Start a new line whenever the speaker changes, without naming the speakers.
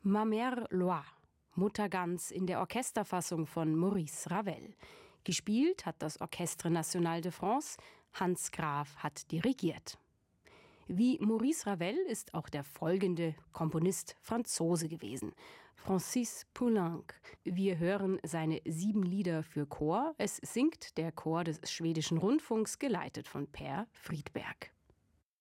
Ma Mère Loire, Muttergans in der Orchesterfassung von Maurice Ravel. Gespielt hat das Orchestre National de France, Hans Graf hat dirigiert. Wie Maurice Ravel ist auch der folgende Komponist Franzose gewesen, Francis Poulenc. Wir hören seine 7 Lieder für Chor. Es singt der Chor des Schwedischen Rundfunks, geleitet von Per Friedberg.